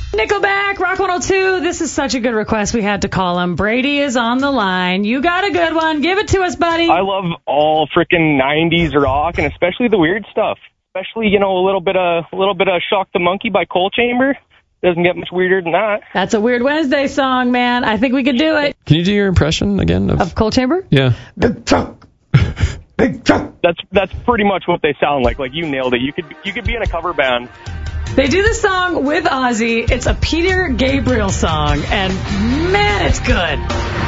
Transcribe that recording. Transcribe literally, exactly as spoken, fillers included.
Nickelback, Rock one oh two. This is such a good request. We had to call him. Brady is on the line. You got a good one. Give it to us, buddy. I love all freaking nineties rock, and especially the weird stuff. Especially, you know, a little bit of a little bit of Shock the Monkey by Coal Chamber. Doesn't get much weirder than that. That's a Weird Wednesday song, man. I think we could do it. Can you do your impression again of, of Coal Chamber? Yeah. Big truck. Big truck. That's that's pretty much what they sound like. Like, you nailed it. You could you could be in a cover band. They do this song with Ozzy. It's a Peter Gabriel song, and man, it's good.